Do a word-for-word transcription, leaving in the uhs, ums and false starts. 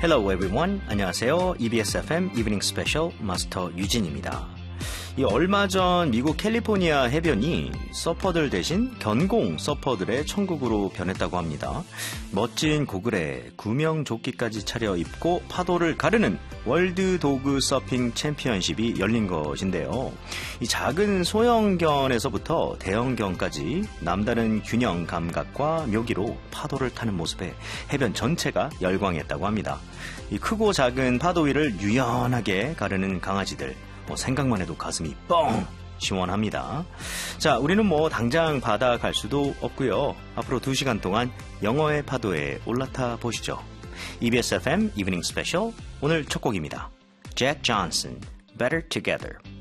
Hello everyone. 안녕하세요. 이비에스 에프엠 이브닝 스페셜 마스터 유진입니다. 이 얼마 전 미국 캘리포니아 해변이 서퍼들 대신 견공 서퍼들의 천국으로 변했다고 합니다. 멋진 고글에 구명조끼까지 차려입고 파도를 가르는 월드 도그 서핑 챔피언십이 열린 것인데요. 이 작은 소형견에서부터 대형견까지 남다른 균형 감각과 묘기로 파도를 타는 모습에 해변 전체가 열광했다고 합니다. 이 크고 작은 파도 위를 유연하게 가르는 강아지들, 뭐 생각만 해도 가슴이 뻥 시원합니다. 자, 우리는 뭐 당장 바다 갈 수도 없고요. 앞으로 두 시간 동안 영어의 파도에 올라타 보시죠. 이비에스 에프엠 이브닝 스페셜 오늘 첫 곡입니다. 잭 존슨, Better Together.